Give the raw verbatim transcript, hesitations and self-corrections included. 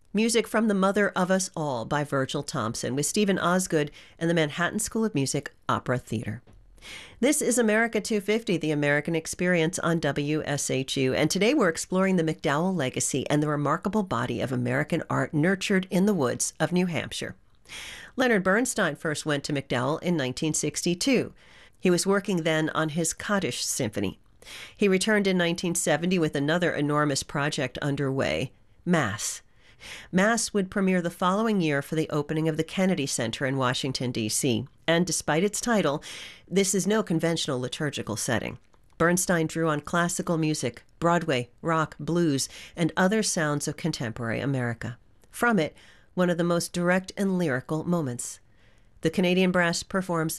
Music from The Mother of Us All by Virgil Thompson with Stephen Osgood and the Manhattan School of Music Opera Theater. This is America two fifty, the American Experience on W S H U, and today we're exploring the MacDowell legacy and the remarkable body of American art nurtured in the woods of New Hampshire. Leonard Bernstein first went to MacDowell in nineteen sixty-two. He was working then on his Kaddish Symphony. He returned in nineteen seventy with another enormous project underway, Mass. Mass would premiere the following year for the opening of the Kennedy Center in Washington, D C, and despite its title, this is no conventional liturgical setting. Bernstein drew on classical music, Broadway, rock, blues, and other sounds of contemporary America. From it, one of the most direct and lyrical moments. The Canadian Brass performs